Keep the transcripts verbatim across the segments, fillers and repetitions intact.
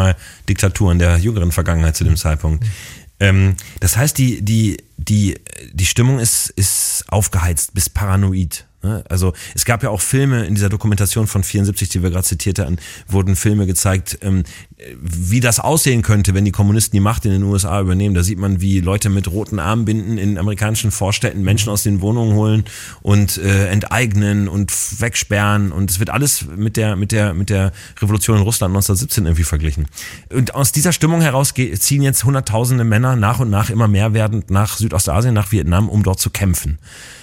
mal Diktatur in der jüngeren Vergangenheit zu dem Zeitpunkt. Ähm, das heißt, die, die, die, die Stimmung ist, ist aufgeheizt bis paranoid. Also es gab ja auch Filme in dieser Dokumentation von vierundsiebzig, die wir gerade zitiert hatten, wurden Filme gezeigt, ähm, wie das aussehen könnte, wenn die Kommunisten die Macht in den U S A übernehmen. Da sieht man, wie Leute mit roten Armbinden in amerikanischen Vorstädten Menschen aus den Wohnungen holen und äh, enteignen und wegsperren. Und es wird alles mit der, mit der, mit der Revolution in Russland neunzehnhundertsiebzehn irgendwie verglichen. Und aus dieser Stimmung heraus ziehen jetzt hunderttausende Männer nach und nach immer mehr werdend nach Südostasien, nach Vietnam, um dort zu kämpfen.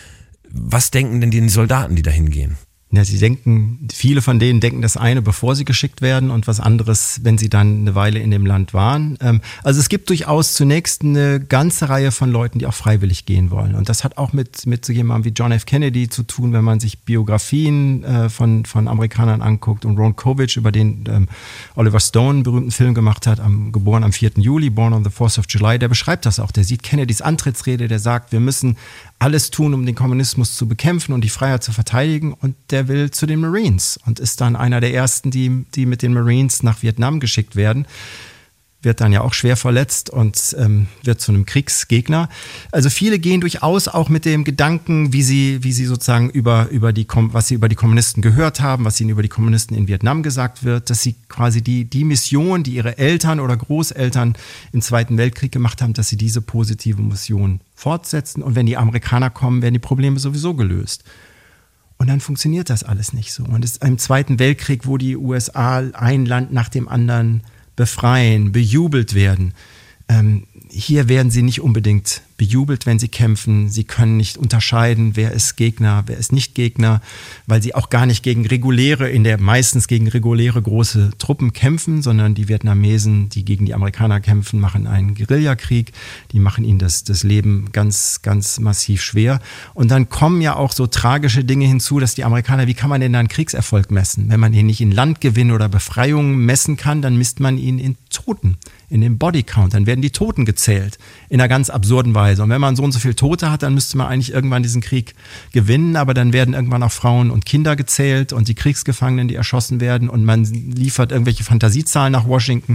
Was denken denn die Soldaten, die da hingehen? Ja, sie denken, viele von denen denken das eine, bevor sie geschickt werden und was anderes, wenn sie dann eine Weile in dem Land waren. Also es gibt durchaus zunächst eine ganze Reihe von Leuten, die auch freiwillig gehen wollen. Und das hat auch mit, mit so jemandem wie John F. Kennedy zu tun, wenn man sich Biografien äh, von, von Amerikanern anguckt. Und Ron Kovic, über den ähm, Oliver Stone einen berühmten Film gemacht hat, am, geboren am vierten Juli, Born on the fourth of July, der beschreibt das auch. Der sieht Kennedys Antrittsrede, der sagt, wir müssen alles tun, um den Kommunismus zu bekämpfen und die Freiheit zu verteidigen. Und der will zu den Marines und ist dann einer der ersten, die, die mit den Marines nach Vietnam geschickt werden. Wird dann ja auch schwer verletzt und ähm, wird zu einem Kriegsgegner. Also viele gehen durchaus auch mit dem Gedanken, wie sie, wie sie sozusagen über, über die, was sie über die Kommunisten gehört haben, was ihnen über die Kommunisten in Vietnam gesagt wird, dass sie quasi die, die Mission, die ihre Eltern oder Großeltern im Zweiten Weltkrieg gemacht haben, dass sie diese positive Mission fortsetzen. Und wenn die Amerikaner kommen, werden die Probleme sowieso gelöst. Und dann funktioniert das alles nicht so. Und es ist im Zweiten Weltkrieg, wo die U S A ein Land nach dem anderen befreien, bejubelt werden. Ähm, hier werden sie nicht unbedingt bejubelt, wenn sie kämpfen. Sie können nicht unterscheiden, wer ist Gegner, wer ist nicht Gegner, weil sie auch gar nicht gegen reguläre, in der meistens gegen reguläre große Truppen kämpfen, sondern die Vietnamesen, die gegen die Amerikaner kämpfen, machen einen Guerillakrieg. Die machen ihnen das, das Leben ganz, ganz massiv schwer. Und dann kommen ja auch so tragische Dinge hinzu, dass die Amerikaner, wie kann man denn dann Kriegserfolg messen? Wenn man ihn nicht in Landgewinn oder Befreiung messen kann, dann misst man ihn in Toten, in dem Bodycount. Dann werden die Toten gezählt, in einer ganz absurden Weise. Und wenn man so und so viele Tote hat, dann müsste man eigentlich irgendwann diesen Krieg gewinnen, aber dann werden irgendwann auch Frauen und Kinder gezählt und die Kriegsgefangenen, die erschossen werden, und man liefert irgendwelche Fantasiezahlen nach Washington,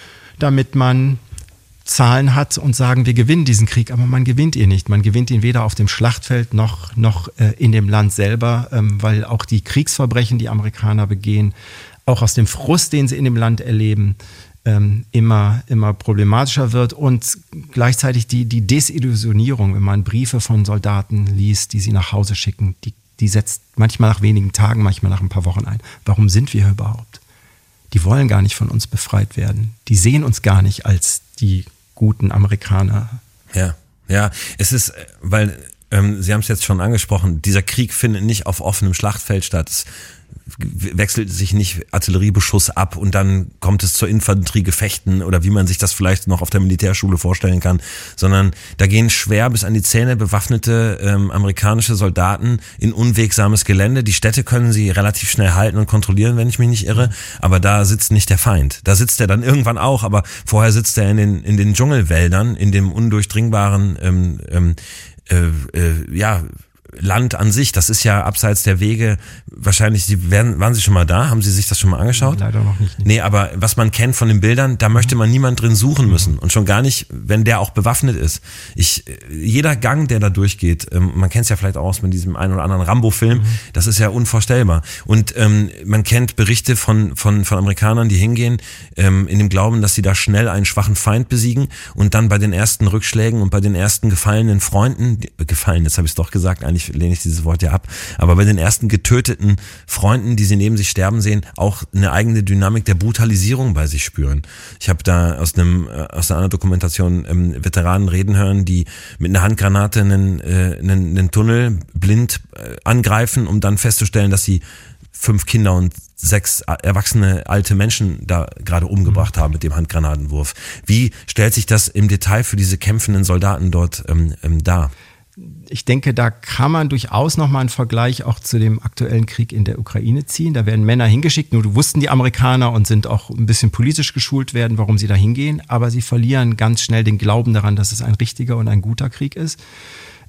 damit man Zahlen hat und sagen, wir gewinnen diesen Krieg, aber man gewinnt ihn nicht. Man gewinnt ihn weder auf dem Schlachtfeld noch, noch äh, in dem Land selber, ähm, weil auch die Kriegsverbrechen, die Amerikaner begehen, auch aus dem Frust, den sie in dem Land erleben, Ähm, immer, immer problematischer wird, und gleichzeitig die, die Desillusionierung, wenn man Briefe von Soldaten liest, die sie nach Hause schicken, die, die setzt manchmal nach wenigen Tagen, manchmal nach ein paar Wochen ein. Warum sind wir hier überhaupt? Die wollen gar nicht von uns befreit werden. Die sehen uns gar nicht als die guten Amerikaner. Ja, ja, es ist, weil, ähm, Sie haben es jetzt schon angesprochen, dieser Krieg findet nicht auf offenem Schlachtfeld statt. Es wechselt sich nicht Artilleriebeschuss ab und dann kommt es zur Infanteriegefechten oder wie man sich das vielleicht noch auf der Militärschule vorstellen kann, sondern da gehen schwer bis an die Zähne bewaffnete ähm, amerikanische Soldaten in unwegsames Gelände. Die Städte können sie relativ schnell halten und kontrollieren, wenn ich mich nicht irre, aber da sitzt nicht der Feind. Da sitzt er dann irgendwann auch, aber vorher sitzt er in den, in den Dschungelwäldern, in dem undurchdringbaren ähm, ähm, äh, äh, ja, Land an sich. Das ist ja abseits der Wege wahrscheinlich. Sie werden, waren Sie schon mal da? Haben Sie sich das schon mal angeschaut? Leider noch nicht. Nee, aber was man kennt von den Bildern, da möchte man niemand drin suchen müssen. Und schon gar nicht, wenn der auch bewaffnet ist. Ich, jeder Gang, der da durchgeht, man kennt es ja vielleicht auch aus mit diesem einen oder anderen Rambo-Film, mhm. das ist ja unvorstellbar. Und ähm, man kennt Berichte von, von, von Amerikanern, die hingehen, ähm, in dem Glauben, dass sie da schnell einen schwachen Feind besiegen und dann bei den ersten Rückschlägen und bei den ersten gefallenen Freunden, die, gefallen, jetzt habe ich es doch gesagt, eigentlich lehne ich dieses Wort ja ab, aber bei den ersten getöteten Freunden, die sie neben sich sterben sehen, auch eine eigene Dynamik der Brutalisierung bei sich spüren. Ich habe da aus einem aus einer anderen Dokumentation ähm, Veteranen reden hören, die mit einer Handgranate einen, äh, einen, einen Tunnel blind äh, angreifen, um dann festzustellen, dass sie fünf Kinder und sechs erwachsene alte Menschen da gerade umgebracht haben mit dem Handgranatenwurf. Wie stellt sich das im Detail für diese kämpfenden Soldaten dort ähm, ähm, dar? Ich denke, da kann man durchaus nochmal einen Vergleich auch zu dem aktuellen Krieg in der Ukraine ziehen. Da werden Männer hingeschickt, nur wussten die Amerikaner und sind auch ein bisschen politisch geschult werden, warum sie da hingehen. Aber sie verlieren ganz schnell den Glauben daran, dass es ein richtiger und ein guter Krieg ist.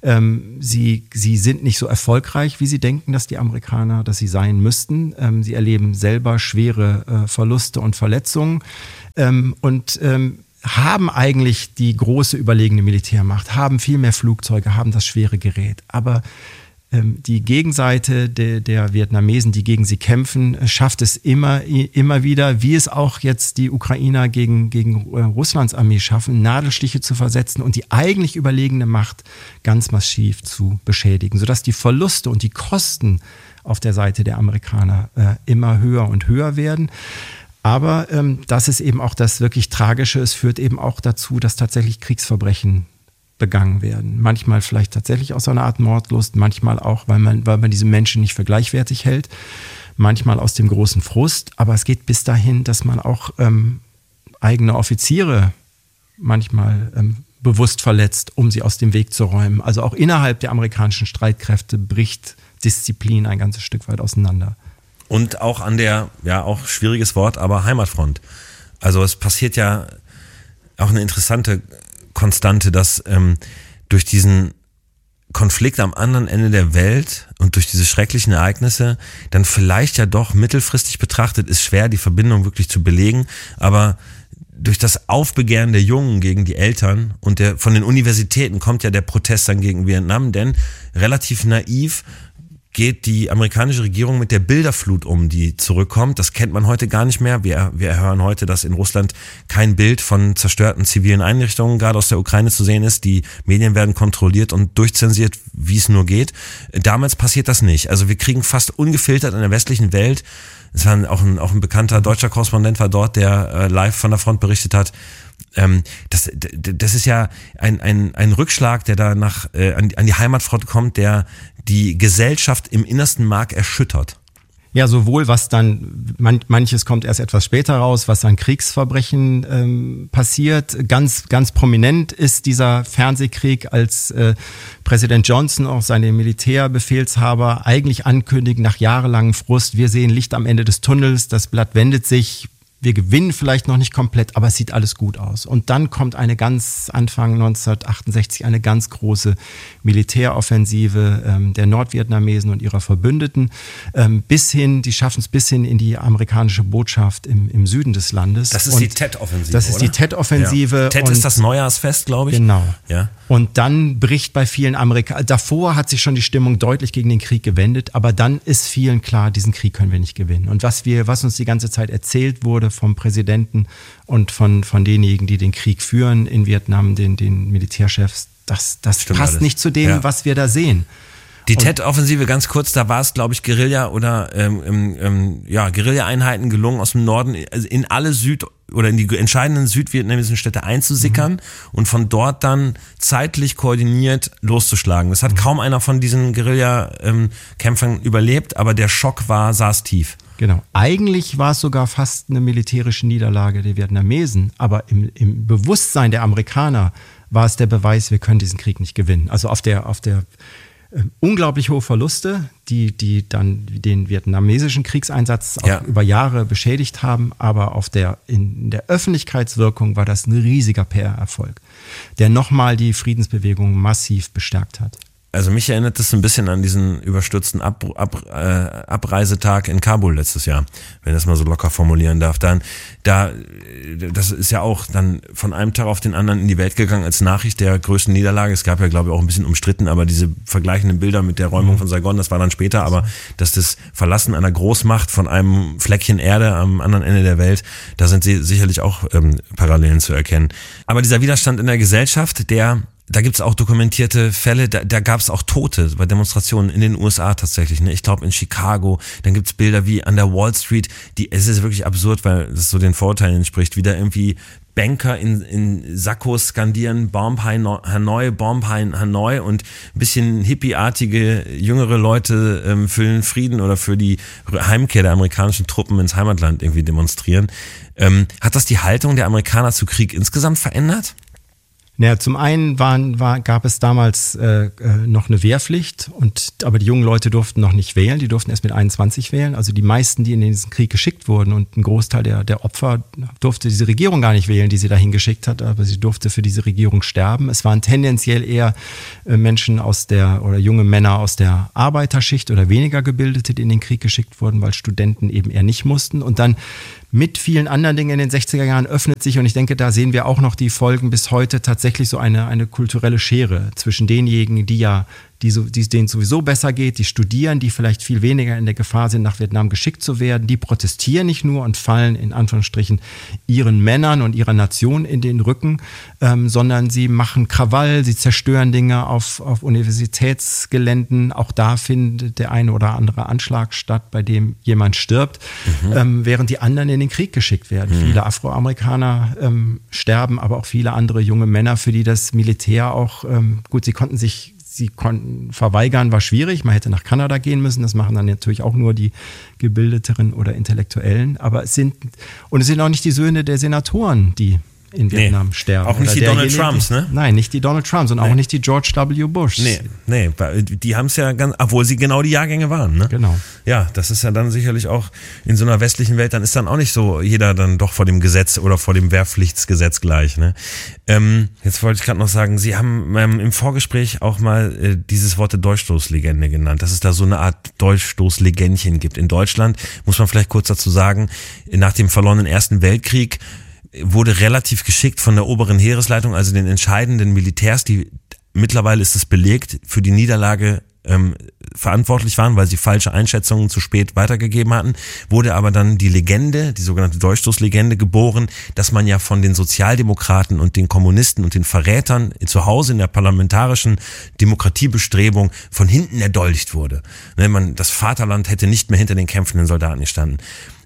Ähm, sie, sie sind nicht so erfolgreich, wie sie denken, dass die Amerikaner, dass sie sein müssten. Ähm, sie erleben selber schwere äh, Verluste und Verletzungen ähm, und ähm, haben eigentlich die große überlegene Militärmacht, haben viel mehr Flugzeuge, haben das schwere Gerät. Aber ähm, die Gegenseite de, der Vietnamesen, die gegen sie kämpfen, schafft es immer, immer wieder, wie es auch jetzt die Ukrainer gegen, gegen äh, Russlands Armee schaffen, Nadelstiche zu versetzen und die eigentlich überlegene Macht ganz massiv zu beschädigen, sodass die Verluste und die Kosten auf der Seite der Amerikaner äh, immer höher und höher werden. Aber ähm, das ist eben auch das wirklich Tragische. Es führt eben auch dazu, dass tatsächlich Kriegsverbrechen begangen werden. Manchmal vielleicht tatsächlich aus einer Art Mordlust, manchmal auch, weil man, weil man diese Menschen nicht für gleichwertig hält, manchmal aus dem großen Frust. Aber es geht bis dahin, dass man auch ähm, eigene Offiziere manchmal ähm, bewusst verletzt, um sie aus dem Weg zu räumen. Also auch innerhalb der amerikanischen Streitkräfte bricht Disziplin ein ganzes Stück weit auseinander. Und auch an der, ja auch schwieriges Wort, aber Heimatfront. Also es passiert ja auch eine interessante Konstante, dass ähm, durch diesen Konflikt am anderen Ende der Welt und durch diese schrecklichen Ereignisse dann vielleicht ja doch mittelfristig betrachtet, ist schwer die Verbindung wirklich zu belegen, aber durch das Aufbegehren der Jungen gegen die Eltern und der von den Universitäten kommt ja der Protest dann gegen Vietnam, denn relativ naiv geht die amerikanische Regierung mit der Bilderflut um, die zurückkommt. Das kennt man heute gar nicht mehr. Wir, wir hören heute, dass in Russland kein Bild von zerstörten zivilen Einrichtungen gerade aus der Ukraine zu sehen ist. Die Medien werden kontrolliert und durchzensiert, wie es nur geht. Damals passiert das nicht. Also wir kriegen fast ungefiltert in der westlichen Welt, es war auch ein, auch ein bekannter deutscher Korrespondent war dort, der äh, live von der Front berichtet hat. Ähm, das, das ist ja ein, ein, ein Rückschlag, der da nach, äh, an, an die Heimatfront kommt, der die Gesellschaft im innersten Mark erschüttert. Ja, sowohl was dann, man, manches kommt erst etwas später raus, was an Kriegsverbrechen ähm, passiert. Ganz, ganz prominent ist dieser Fernsehkrieg, als äh, Präsident Johnson, auch seine Militärbefehlshaber, eigentlich ankündigen nach jahrelangem Frust, wir sehen Licht am Ende des Tunnels, das Blatt wendet sich, wir gewinnen vielleicht noch nicht komplett, aber es sieht alles gut aus. Und dann kommt eine ganz, Anfang neunzehnhundertachtundsechzig, eine ganz große Militäroffensive ähm, der Nordvietnamesen und ihrer Verbündeten, ähm, bis hin, die schaffen es bis hin in die amerikanische Botschaft im, im Süden des Landes. Das ist und die Tet-Offensive, Das ist oder? die Tet-Offensive. Ja. Tet ist das Neujahrsfest, glaube ich. Genau. Ja. Und dann bricht bei vielen Amerikanern, davor hat sich schon die Stimmung deutlich gegen den Krieg gewendet, aber dann ist vielen klar, diesen Krieg können wir nicht gewinnen. Und was wir, was uns die ganze Zeit erzählt wurde vom Präsidenten und von, von denjenigen, die den Krieg führen in Vietnam, den, den Militärchefs, das, das passt alles nicht zu dem, ja. was wir da sehen. Die Tet-Offensive, ganz kurz, da war es, glaube ich, Guerilla oder ähm, ähm, ja, Guerilla-Einheiten gelungen, aus dem Norden in alle Süd- oder in die entscheidenden südvietnamesischen Städte einzusickern mhm. und von dort dann zeitlich koordiniert loszuschlagen. Das hat mhm. kaum einer von diesen Guerilla-Kämpfern überlebt, aber der Schock war, saß tief. Genau. Eigentlich war es sogar fast eine militärische Niederlage der Vietnamesen, aber im, im Bewusstsein der Amerikaner war es der Beweis, wir können diesen Krieg nicht gewinnen. Also auf der, auf der unglaublich hohe Verluste, die, die dann den vietnamesischen Kriegseinsatz auch ja. über Jahre beschädigt haben, aber auf der, in der Öffentlichkeitswirkung war das ein riesiger P R-Erfolg, der nochmal die Friedensbewegung massiv bestärkt hat. Also mich erinnert das ein bisschen an diesen überstürzten Ab, Ab, äh, Abreisetag in Kabul letztes Jahr, wenn ich das mal so locker formulieren darf. Dann, da, das ist ja auch dann von einem Tag auf den anderen in die Welt gegangen als Nachricht der größten Niederlage. Es gab ja, glaube ich, auch ein bisschen umstritten, aber diese vergleichenden Bilder mit der Räumung von Saigon, das war dann später, aber dass das Verlassen einer Großmacht von einem Fleckchen Erde am anderen Ende der Welt, da sind sie sicherlich auch ähm, Parallelen zu erkennen. Aber dieser Widerstand in der Gesellschaft, der Da gibt's auch dokumentierte Fälle, da, da gab's auch Tote bei Demonstrationen in den U S A tatsächlich. Ne? Ich glaube in Chicago, dann gibt's Bilder wie an der Wall Street, die, es ist wirklich absurd, weil das so den Vorurteilen entspricht, wie da irgendwie Banker in, in Sakkos skandieren, Bomb Hanoi, Bomb Hanoi und ein bisschen hippieartige jüngere Leute ähm, für den Frieden oder für die Heimkehr der amerikanischen Truppen ins Heimatland irgendwie demonstrieren. Ähm, hat das die Haltung der Amerikaner zu Krieg insgesamt verändert? Naja, zum einen waren, war, gab es damals äh, noch eine Wehrpflicht, und, aber die jungen Leute durften noch nicht wählen, die durften erst mit einundzwanzig wählen. Also die meisten, die in diesen Krieg geschickt wurden, und ein Großteil der, der Opfer durfte diese Regierung gar nicht wählen, die sie dahin geschickt hat, aber sie durfte für diese Regierung sterben. Es waren tendenziell eher äh, Menschen aus der, oder junge Männer aus der Arbeiterschicht oder weniger Gebildete, die in den Krieg geschickt wurden, weil Studenten eben eher nicht mussten. Und dann mit vielen anderen Dingen in den sechziger Jahren öffnet sich, und ich denke, da sehen wir auch noch die Folgen bis heute, tatsächlich so eine, eine kulturelle Schere zwischen denjenigen, die ja, die so, die, denen es sowieso besser geht, die studieren, die vielleicht viel weniger in der Gefahr sind, nach Vietnam geschickt zu werden, die protestieren nicht nur und fallen in Anführungsstrichen ihren Männern und ihrer Nation in den Rücken, ähm, sondern sie machen Krawall, sie zerstören Dinge auf, auf Universitätsgeländen. Auch da findet der eine oder andere Anschlag statt, bei dem jemand stirbt, mhm. ähm, während die anderen in den Krieg geschickt werden. Mhm. Viele Afroamerikaner ähm, sterben, aber auch viele andere junge Männer, für die das Militär auch, ähm, gut, sie konnten sich Sie konnten verweigern, war schwierig. Man hätte nach Kanada gehen müssen. Das machen dann natürlich auch nur die Gebildeteren oder Intellektuellen. Aber es sind, und es sind auch nicht die Söhne der Senatoren, die in Vietnam nee, sterben. Auch nicht oder die Donald Trumps, ne? Nein, nicht die Donald Trumps und nee. auch nicht die George W. Bush. Nee, nee, die haben es ja ganz, obwohl sie genau die Jahrgänge waren, ne? Genau. Ja, das ist ja dann sicherlich auch in so einer westlichen Welt, dann ist dann auch nicht so jeder dann doch vor dem Gesetz oder vor dem Wehrpflichtsgesetz gleich, ne? Ähm, jetzt wollte ich gerade noch sagen, Sie haben ähm, im Vorgespräch auch mal äh, dieses Wort Dolchstoßlegende genannt, dass es da so eine Art Dolchstoßlegendchen gibt. In Deutschland, muss man vielleicht kurz dazu sagen, nach dem verlorenen Ersten Weltkrieg wurde relativ geschickt von der oberen Heeresleitung, also den entscheidenden Militärs, die mittlerweile ist es belegt, für die Niederlage ähm, verantwortlich waren, weil sie falsche Einschätzungen zu spät weitergegeben hatten, wurde aber dann die Legende, die sogenannte Dolchstoßlegende geboren, dass man ja von den Sozialdemokraten und den Kommunisten und den Verrätern zu Hause in der parlamentarischen Demokratiebestrebung von hinten erdolcht wurde. Ne, man, das Vaterland hätte nicht mehr hinter den kämpfenden Soldaten gestanden.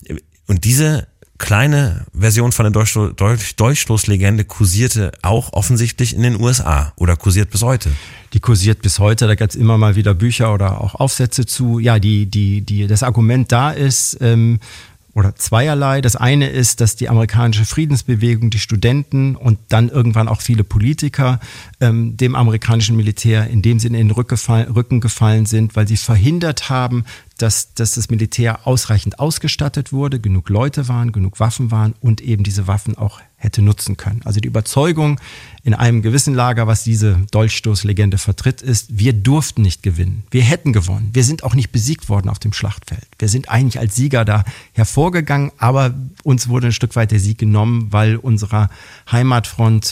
Und diese kleine Version von der Dolchsto- Dolch- Dolchstoßlegende kursierte auch offensichtlich in den U S A oder kursiert bis heute. Die kursiert bis heute, da gibt es immer mal wieder Bücher oder auch Aufsätze zu. Ja, die, die, die, das Argument da ist, ähm, oder zweierlei. Das eine ist, dass die amerikanische Friedensbewegung, die Studenten und dann irgendwann auch viele Politiker ähm, dem amerikanischen Militär in dem Sinne in den Rücken gefallen sind, weil sie verhindert haben, dass, dass das Militär ausreichend ausgestattet wurde, genug Leute waren, genug Waffen waren und eben diese Waffen auch hätte nutzen können. Also die Überzeugung in einem gewissen Lager, was diese Dolchstoßlegende vertritt, ist, wir durften nicht gewinnen. Wir hätten gewonnen. Wir sind auch nicht besiegt worden auf dem Schlachtfeld. Wir sind eigentlich als Sieger da hervorgegangen, aber uns wurde ein Stück weit der Sieg genommen, weil unserer Heimatfront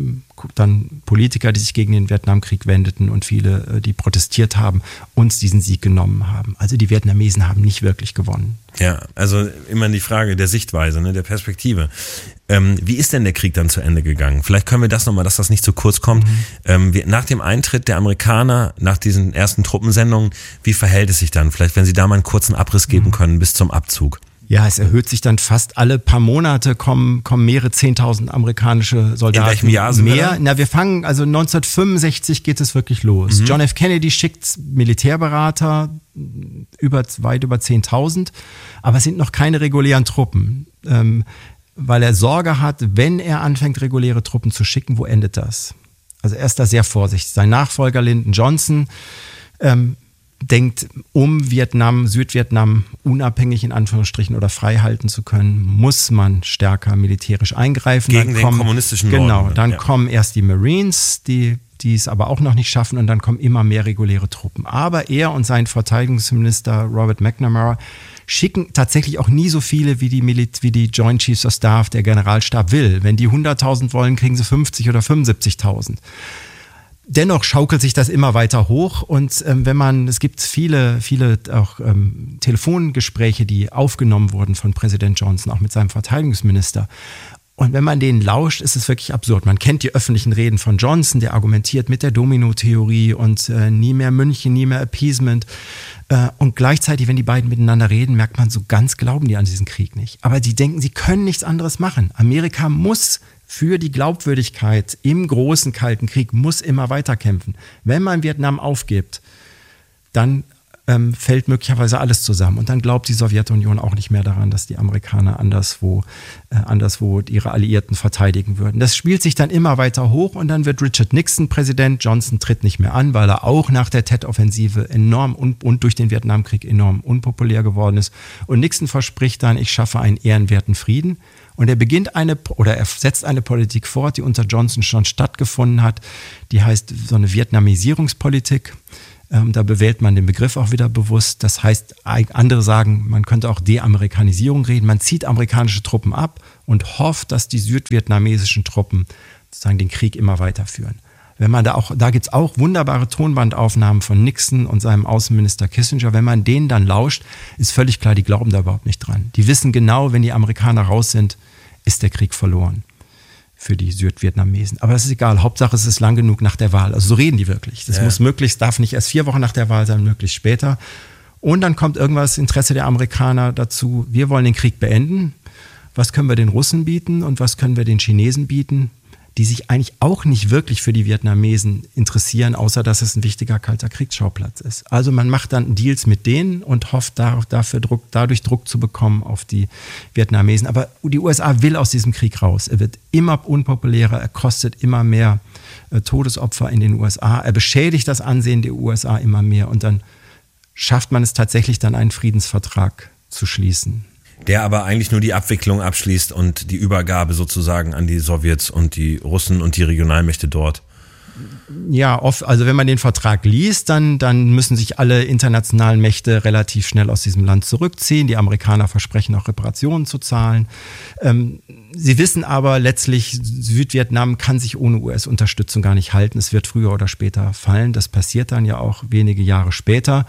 dann Politiker, die sich gegen den Vietnamkrieg wendeten und viele, die protestiert haben, uns diesen Sieg genommen haben. Also die Vietnamesen haben nicht wirklich gewonnen. Ja, also immer die Frage der Sichtweise, ne, der Perspektive. Ähm, wie ist denn der Krieg dann zu Ende gegangen? Vielleicht können wir das nochmal, dass das nicht zu kurz kommt. Mhm. Ähm, wir, nach dem Eintritt der Amerikaner, nach diesen ersten Truppensendungen, wie verhält es sich dann? Vielleicht, wenn Sie da mal einen kurzen Abriss geben mhm. können bis zum Abzug. Ja, es erhöht sich dann fast alle paar Monate, kommen, kommen mehrere zehntausend amerikanische Soldaten. In welchem Jahr sind mehr. wir? Na, wir fangen, also neunzehnhundertfünfundsechzig geht es wirklich los. Mhm. John F. Kennedy schickt Militärberater, über, weit über zehntausend, aber es sind noch keine regulären Truppen, ähm, weil er Sorge hat, wenn er anfängt, reguläre Truppen zu schicken, wo endet das? Also er ist da sehr vorsichtig. Sein Nachfolger Lyndon Johnson ähm, denkt, um Vietnam, Südvietnam unabhängig in Anführungsstrichen oder frei halten zu können, muss man stärker militärisch eingreifen. Gegen dann kommen, den kommunistischen Genau, Norden, dann ja. kommen erst die Marines, die die es aber auch noch nicht schaffen, und dann kommen immer mehr reguläre Truppen. Aber er und sein Verteidigungsminister Robert McNamara schicken tatsächlich auch nie so viele, wie die, Milit- wie die Joint Chiefs of Staff, der Generalstab will. Wenn die hunderttausend wollen, kriegen sie fünfzig oder fünfundsiebzigtausend. Dennoch schaukelt sich das immer weiter hoch, und ähm, wenn man, es gibt viele, viele auch ähm, Telefongespräche, die aufgenommen wurden von Präsident Johnson, auch mit seinem Verteidigungsminister. Und wenn man denen lauscht, ist es wirklich absurd. Man kennt die öffentlichen Reden von Johnson, der argumentiert mit der Domino-Theorie und äh, nie mehr München, nie mehr Appeasement. Äh, und gleichzeitig, wenn die beiden miteinander reden, merkt man, so ganz glauben die an diesen Krieg nicht. Aber sie denken, sie können nichts anderes machen. Amerika muss für die Glaubwürdigkeit im großen Kalten Krieg, muss immer weiter kämpfen. Wenn man Vietnam aufgibt, dann ähm, fällt möglicherweise alles zusammen. Und dann glaubt die Sowjetunion auch nicht mehr daran, dass die Amerikaner anderswo, äh, anderswo ihre Alliierten verteidigen würden. Das spielt sich dann immer weiter hoch und dann wird Richard Nixon Präsident. Johnson tritt nicht mehr an, weil er auch nach der Tet-Offensive enorm un- und durch den Vietnamkrieg enorm unpopulär geworden ist. Und Nixon verspricht dann, ich schaffe einen ehrenwerten Frieden. Und er beginnt eine, oder er setzt eine Politik fort, die unter Johnson schon stattgefunden hat. Die heißt so eine Vietnamisierungspolitik. Ähm, da bewählt man den Begriff auch wieder bewusst. Das heißt, andere sagen, man könnte auch De-Amerikanisierung reden. Man zieht amerikanische Truppen ab und hofft, dass die südvietnamesischen Truppen sozusagen den Krieg immer weiterführen. Wenn man da auch, da gibt's auch wunderbare Tonbandaufnahmen von Nixon und seinem Außenminister Kissinger. Wenn man denen dann lauscht, ist völlig klar, die glauben da überhaupt nicht dran. Die wissen genau, wenn die Amerikaner raus sind, ist der Krieg verloren für die Südvietnamesen. Aber das ist egal. Hauptsache, es ist lang genug nach der Wahl. Also so reden die wirklich. Das ja. muss möglichst, darf nicht erst vier Wochen nach der Wahl sein, möglichst später. Und dann kommt irgendwas Interesse der Amerikaner dazu. Wir wollen den Krieg beenden. Was können wir den Russen bieten und was können wir den Chinesen bieten? Die sich eigentlich auch nicht wirklich für die Vietnamesen interessieren, außer dass es ein wichtiger kalter Kriegsschauplatz ist. Also man macht dann Deals mit denen und hofft darauf, dafür Druck, dadurch Druck zu bekommen auf die Vietnamesen. Aber die U S A will aus diesem Krieg raus. Er wird immer unpopulärer, er kostet immer mehr äh, Todesopfer in den U S A, er beschädigt das Ansehen der U S A immer mehr und dann schafft man es tatsächlich dann, einen Friedensvertrag zu schließen. Der aber eigentlich nur die Abwicklung abschließt und die Übergabe sozusagen an die Sowjets und die Russen und die Regionalmächte dort. Ja, oft, also wenn man den Vertrag liest, dann, dann müssen sich alle internationalen Mächte relativ schnell aus diesem Land zurückziehen. Die Amerikaner versprechen auch Reparationen zu zahlen. Ähm, sie wissen aber letztlich, Südvietnam kann sich ohne U S-Unterstützung gar nicht halten. Es wird früher oder später fallen. Das passiert dann ja auch wenige Jahre später.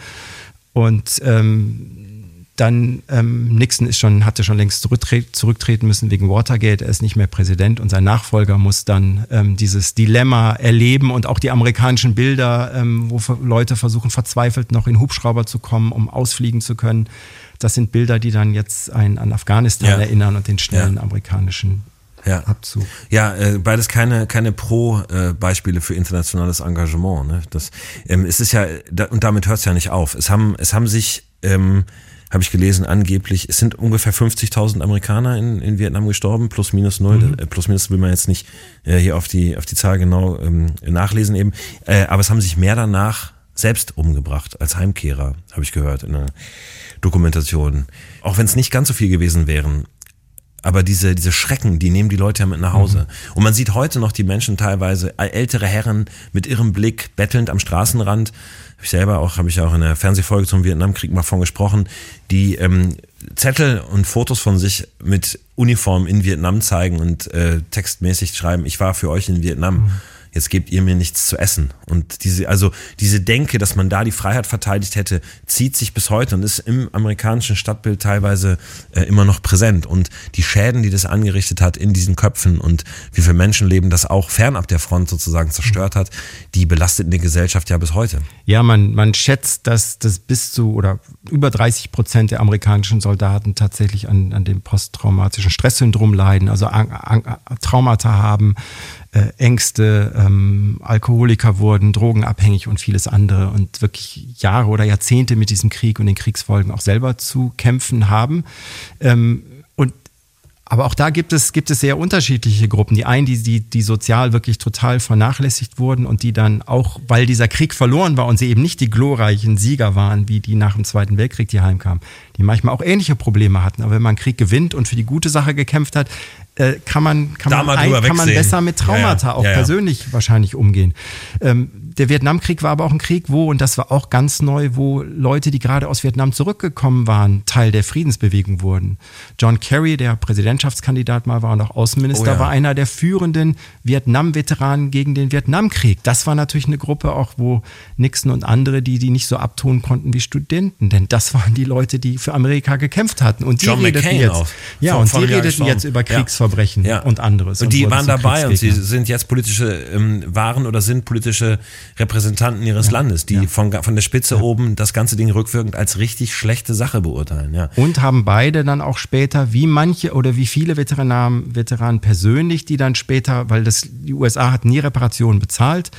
Und ähm, Dann ähm, Nixon ist schon, hatte schon längst zurücktre- zurücktreten müssen wegen Watergate. Er ist nicht mehr Präsident und sein Nachfolger muss dann ähm, dieses Dilemma erleben und auch die amerikanischen Bilder, ähm, wo Leute versuchen verzweifelt noch in Hubschrauber zu kommen, um ausfliegen zu können. Das sind Bilder, die dann jetzt einen an Afghanistan ja. erinnern und den schnellen ja. amerikanischen ja. Abzug. Ja, äh, beides keine keine Pro-Beispiele äh, für internationales Engagement. Ne? Das, ähm, es ist ja, da, und damit hört es ja nicht auf. Es haben es haben sich ähm, habe ich gelesen, angeblich, es sind ungefähr fünfzigtausend Amerikaner in, in Vietnam gestorben, plus minus null, mhm. plus minus will man jetzt nicht äh, hier auf die auf die Zahl genau ähm, nachlesen eben, äh, aber es haben sich mehr danach selbst umgebracht als Heimkehrer, habe ich gehört in einer Dokumentation. Auch wenn es nicht ganz so viel gewesen wären, aber diese diese Schrecken, die nehmen die Leute ja mit nach Hause. Mhm. Und man sieht heute noch die Menschen teilweise, ältere Herren mit ihrem Blick bettelnd am Straßenrand. Ich selber auch, habe ich auch in der Fernsehfolge zum Vietnamkrieg mal von gesprochen, die ähm, Zettel und Fotos von sich mit Uniform in Vietnam zeigen und äh, textmäßig schreiben, ich war für euch in Vietnam. Mhm. Jetzt gebt ihr mir nichts zu essen. Und diese, also diese Denke, dass man da die Freiheit verteidigt hätte, zieht sich bis heute und ist im amerikanischen Stadtbild teilweise äh, immer noch präsent. Und die Schäden, die das angerichtet hat in diesen Köpfen und wie viele Menschenleben das auch fernab der Front sozusagen zerstört hat, die belastet in der Gesellschaft ja bis heute. Ja, man, man schätzt, dass das bis zu oder über dreißig Prozent der amerikanischen Soldaten tatsächlich an, an dem posttraumatischen Stresssyndrom leiden, also an, an, Traumata haben, Äh, Ängste, ähm, Alkoholiker wurden, drogenabhängig und vieles andere und wirklich Jahre oder Jahrzehnte mit diesem Krieg und den Kriegsfolgen auch selber zu kämpfen haben. Ähm, und aber auch da gibt es, gibt es sehr unterschiedliche Gruppen. Die einen, die, die, die sozial wirklich total vernachlässigt wurden und die dann auch, weil dieser Krieg verloren war und sie eben nicht die glorreichen Sieger waren, wie die nach dem Zweiten Weltkrieg, die heimkamen, die manchmal auch ähnliche Probleme hatten. Aber wenn man Krieg gewinnt und für die gute Sache gekämpft hat, kann man, kann man, ein, kann man besser mit Traumata ja, ja. auch ja, ja. persönlich wahrscheinlich umgehen. Ähm, der Vietnamkrieg war aber auch ein Krieg, wo, und das war auch ganz neu, wo Leute, die gerade aus Vietnam zurückgekommen waren, Teil der Friedensbewegung wurden. John Kerry, der Präsidentschaftskandidat mal war und auch Außenminister, oh ja. war einer der führenden Vietnam-Veteranen gegen den Vietnamkrieg. Das war natürlich eine Gruppe auch, wo Nixon und andere, die die nicht so abtun konnten wie Studenten, denn das waren die Leute, die für Amerika gekämpft hatten. Und die John redeten McCain jetzt, auch. ja, Von, und von die redeten jetzt über Kriegsverbrechen ja. und anderes. Und die und waren dabei und sie sind jetzt politische, ähm, waren oder sind politische Repräsentanten ihres ja. Landes, die ja. von, von der Spitze ja. oben das ganze Ding rückwirkend als richtig schlechte Sache beurteilen. Ja. Und haben beide dann auch später, wie manche oder wie viele Veteranen, Veteranen persönlich, die dann später, weil das, die U S A hat nie Reparationen bezahlt,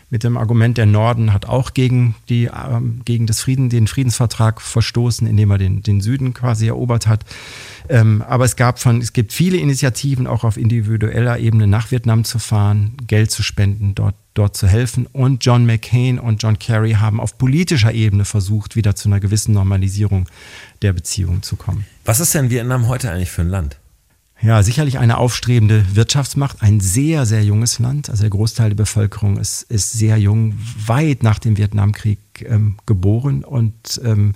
mit dem Argument, der Norden hat auch gegen, die, ähm, gegen das Frieden, den Friedensvertrag verstoßen, indem er den, den Süden quasi erobert hat. Ähm, aber es gab von, es gibt viele Initiativen, auch auf individueller Ebene nach Vietnam zu fahren, Geld zu spenden, dort, dort zu helfen. Und John McCain und John Kerry haben auf politischer Ebene versucht, wieder zu einer gewissen Normalisierung der Beziehungen zu kommen. Was ist denn Vietnam heute eigentlich für ein Land? Ja, sicherlich eine aufstrebende Wirtschaftsmacht, ein sehr, sehr junges Land. Also der Großteil der Bevölkerung ist, ist sehr jung, weit nach dem Vietnamkrieg ähm, geboren. Und ähm,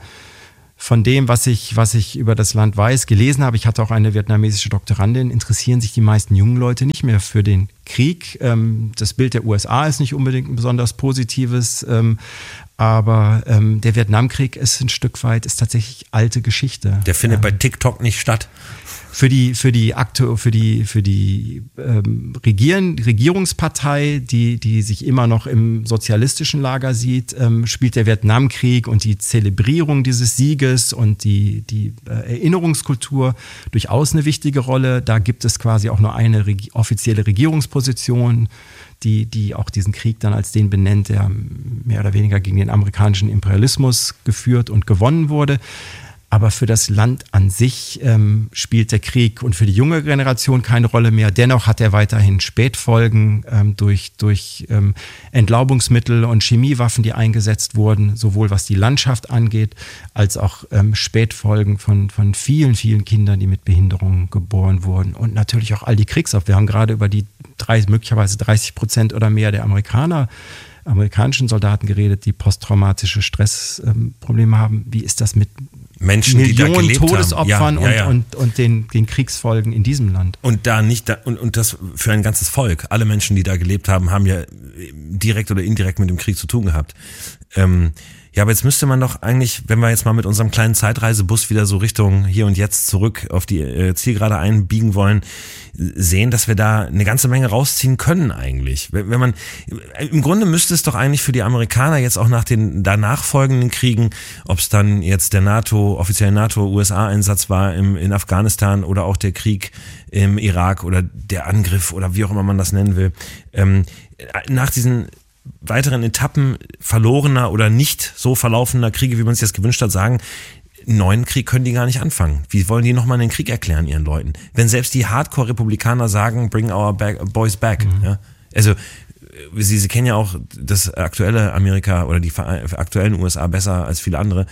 von dem, was ich, was ich über das Land weiß, gelesen habe, ich hatte auch eine vietnamesische Doktorandin, interessieren sich die meisten jungen Leute nicht mehr für den Krieg. Ähm, das Bild der U S A ist nicht unbedingt ein besonders positives, ähm, aber ähm, der Vietnamkrieg ist ein Stück weit, ist tatsächlich alte Geschichte. Der findet ähm, bei TikTok nicht statt. Für die, für die, Akte, für die, für die ähm, Regieren, Regierungspartei, die, die sich immer noch im sozialistischen Lager sieht, ähm, spielt der Vietnamkrieg und die Zelebrierung dieses Sieges und die, die äh, Erinnerungskultur durchaus eine wichtige Rolle. Da gibt es quasi auch nur eine Reg- offizielle Regierungsposition, die, die auch diesen Krieg dann als den benennt, der mehr oder weniger gegen den amerikanischen Imperialismus geführt und gewonnen wurde. Aber für das Land an sich ähm, spielt der Krieg und für die junge Generation keine Rolle mehr. Dennoch hat er weiterhin Spätfolgen ähm, durch, durch ähm, Entlaubungsmittel und Chemiewaffen, die eingesetzt wurden, sowohl was die Landschaft angeht, als auch ähm, Spätfolgen von, von vielen, vielen Kindern, die mit Behinderungen geboren wurden. Und natürlich auch all die Kriegsopfer. Wir haben gerade über die drei, möglicherweise dreißig Prozent oder mehr der Amerikaner amerikanischen Soldaten geredet, die posttraumatische Stressprobleme ähm, haben. Wie ist das mit Menschen, Millionen die da gelebt Todesopfern haben. Ja, ja, ja. Und, und, und den, den Kriegsfolgen in diesem Land? Und da nicht da, und, und das für ein ganzes Volk. Alle Menschen, die da gelebt haben, haben ja direkt oder indirekt mit dem Krieg zu tun gehabt. Ähm, ja, aber jetzt müsste man doch eigentlich, wenn wir jetzt mal mit unserem kleinen Zeitreisebus wieder so Richtung hier und jetzt zurück auf die äh, Zielgerade einbiegen wollen, sehen, dass wir da eine ganze Menge rausziehen können eigentlich. Wenn, wenn man, im Grunde müsste es doch eigentlich für die Amerikaner jetzt auch nach den danach folgenden Kriegen, ob es dann jetzt der NATO, offizielle NATO-U S A-Einsatz war im, in Afghanistan oder auch der Krieg im Irak oder der Angriff oder wie auch immer man das nennen will, ähm, nach diesen weiteren Etappen verlorener oder nicht so verlaufender Kriege, wie man es jetzt gewünscht hat, sagen, einen neuen Krieg können die gar nicht anfangen. Wie wollen die nochmal einen Krieg erklären ihren Leuten? Wenn selbst die Hardcore-Republikaner sagen, bring our back, boys back. Mhm. Ja? Also Sie, Sie kennen ja auch das aktuelle Amerika oder die aktuellen U S A besser als viele andere.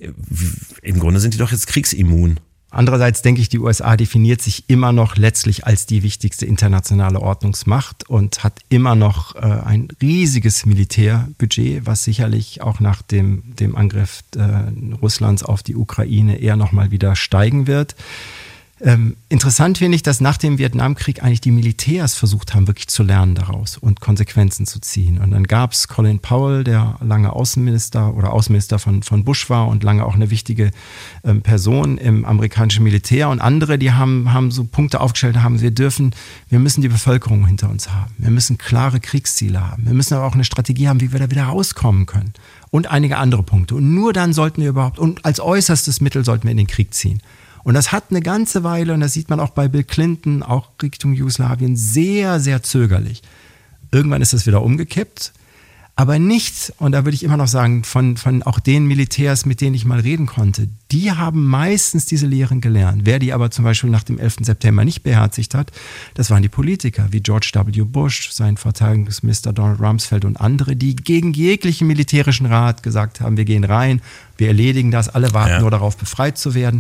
Im Grunde sind die doch jetzt kriegsimmun. Andererseits denke ich, die U S A definiert sich immer noch letztlich als die wichtigste internationale Ordnungsmacht und hat immer noch äh, ein riesiges Militärbudget, was sicherlich auch nach dem, dem Angriff äh, Russlands auf die Ukraine eher noch mal wieder steigen wird. Ähm, interessant finde ich, dass nach dem Vietnamkrieg eigentlich die Militärs versucht haben, wirklich zu lernen daraus und Konsequenzen zu ziehen. Und dann gab es Colin Powell, der lange Außenminister oder Außenminister von, von Bush war und lange auch eine wichtige ähm, Person im amerikanischen Militär. Und andere, die haben, haben so Punkte aufgestellt, haben, wir dürfen, wir müssen die Bevölkerung hinter uns haben. Wir müssen klare Kriegsziele haben. Wir müssen aber auch eine Strategie haben, wie wir da wieder rauskommen können. Und einige andere Punkte. Und nur dann sollten wir überhaupt, und als äußerstes Mittel sollten wir in den Krieg ziehen. Und das hat eine ganze Weile, und das sieht man auch bei Bill Clinton, auch Richtung Jugoslawien, sehr, sehr zögerlich. Irgendwann ist das wieder umgekippt, aber nicht, und da würde ich immer noch sagen, von, von auch den Militärs, mit denen ich mal reden konnte, die haben meistens diese Lehren gelernt. Wer die aber zum Beispiel nach dem elften September nicht beherzigt hat, das waren die Politiker, wie George W. Bush, sein Verteidigungsminister Donald Rumsfeld und andere, die gegen jeglichen militärischen Rat gesagt haben, wir gehen rein, wir erledigen das, alle warten ja. nur darauf, befreit zu werden.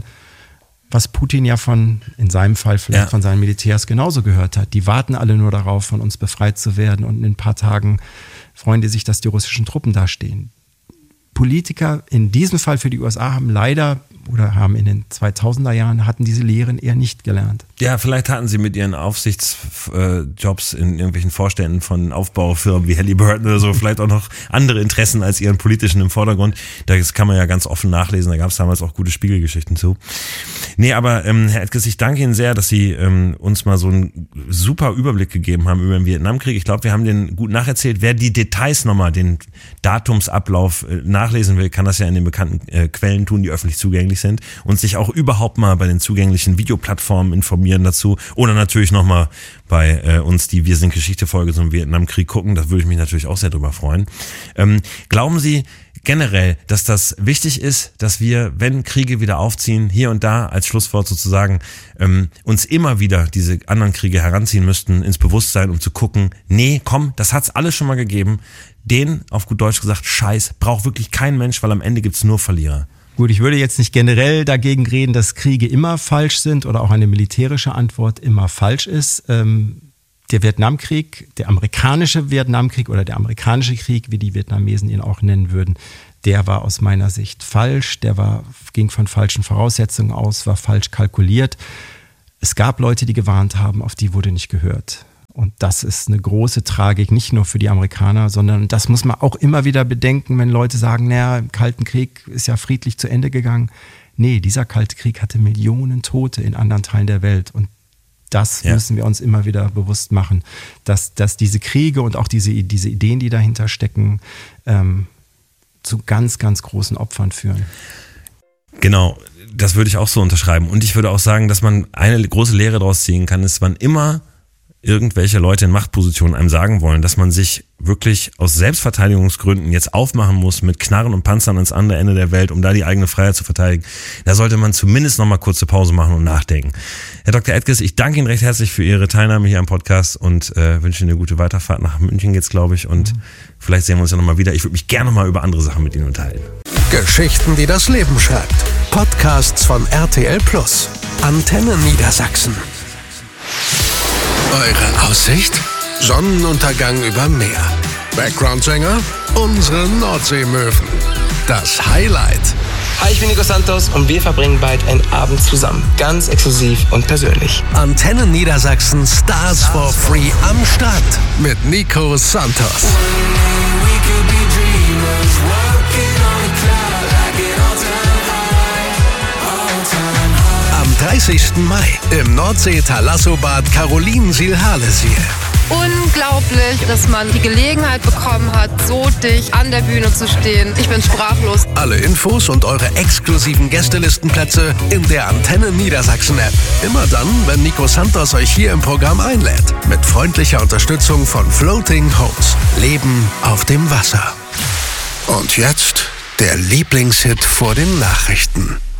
Was Putin ja von, in seinem Fall vielleicht ja. von seinen Militärs genauso gehört hat. Die warten alle nur darauf, von uns befreit zu werden und in ein paar Tagen freuen die sich, dass die russischen Truppen dastehen. Politiker in diesem Fall für die U S A haben leider oder haben in den zweitausender Jahren hatten diese Lehren eher nicht gelernt. Ja, vielleicht hatten sie mit ihren Aufsichtsjobs in irgendwelchen Vorständen von Aufbaufirmen wie Halliburton oder so vielleicht auch noch andere Interessen als ihren politischen im Vordergrund. Das kann man ja ganz offen nachlesen, da gab es damals auch gute Spiegelgeschichten zu. Nee, aber ähm, Herr Edges, ich danke Ihnen sehr, dass Sie ähm, uns mal so einen super Überblick gegeben haben über den Vietnamkrieg. Ich glaube, wir haben den gut nacherzählt. Wer die Details nochmal, den Datumsablauf äh, nachlesen will, kann das ja in den bekannten äh, Quellen tun, die öffentlich zugänglich zugänglich sind und sich auch überhaupt mal bei den zugänglichen Videoplattformen informieren dazu. Oder natürlich nochmal bei äh, uns die Wir sind Geschichte-Folge zum Vietnamkrieg gucken. Da würde ich mich natürlich auch sehr drüber freuen. Ähm, glauben Sie generell, dass das wichtig ist, dass wir, wenn Kriege wieder aufziehen, hier und da als Schlusswort sozusagen, ähm, uns immer wieder diese anderen Kriege heranziehen müssten ins Bewusstsein, um zu gucken, nee, komm, das hat's alles schon mal gegeben. Den, auf gut Deutsch gesagt, Scheiß, braucht wirklich kein Mensch, weil am Ende gibt's nur Verlierer. Gut, ich würde jetzt nicht generell dagegen reden, dass Kriege immer falsch sind oder auch eine militärische Antwort immer falsch ist. Ähm, der Vietnamkrieg, der amerikanische Vietnamkrieg oder der amerikanische Krieg, wie die Vietnamesen ihn auch nennen würden, der war aus meiner Sicht falsch. Der war, ging von falschen Voraussetzungen aus, war falsch kalkuliert. Es gab Leute, die gewarnt haben, auf die wurde nicht gehört. Und das ist eine große Tragik, nicht nur für die Amerikaner, sondern das muss man auch immer wieder bedenken, wenn Leute sagen, naja, im Kalten Krieg ist ja friedlich zu Ende gegangen. Nee, dieser Kalte Krieg hatte Millionen Tote in anderen Teilen der Welt. Und das ja. müssen wir uns immer wieder bewusst machen, dass, dass diese Kriege und auch diese, diese Ideen, die dahinter stecken, ähm, zu ganz, ganz großen Opfern führen. Genau, das würde ich auch so unterschreiben. Und ich würde auch sagen, dass man eine große Lehre daraus ziehen kann, ist, wann immer irgendwelche Leute in Machtpositionen einem sagen wollen, dass man sich wirklich aus Selbstverteidigungsgründen jetzt aufmachen muss mit Knarren und Panzern ans andere Ende der Welt, um da die eigene Freiheit zu verteidigen. Da sollte man zumindest noch mal kurze Pause machen und nachdenken. Herr Doktor Edges, ich danke Ihnen recht herzlich für Ihre Teilnahme hier am Podcast und äh, wünsche Ihnen eine gute Weiterfahrt. Nach München geht's, glaube ich, und mhm. vielleicht sehen wir uns ja noch mal wieder. Ich würde mich gerne noch mal über andere Sachen mit Ihnen unterhalten. Geschichten, die das Leben schreibt. Podcasts von R T L Plus. Antenne Niedersachsen. Eure Aussicht? Sonnenuntergang über Meer. Background-Sänger? Unsere Nordseemöwen. Das Highlight. Hi, ich bin Nico Santos und wir verbringen bald einen Abend zusammen. Ganz exklusiv und persönlich. Antenne Niedersachsen Stars for Free am Start mit Nico Santos. Am dreißigsten Mai im Nordsee-Thalasso-Bad Carolinensiel-Harlesiel. Unglaublich, dass man die Gelegenheit bekommen hat, so dicht an der Bühne zu stehen. Ich bin sprachlos. Alle Infos und eure exklusiven Gästelistenplätze in der Antenne Niedersachsen-App. Immer dann, wenn Nico Santos euch hier im Programm einlädt. Mit freundlicher Unterstützung von Floating Homes. Leben auf dem Wasser. Und jetzt der Lieblingshit vor den Nachrichten.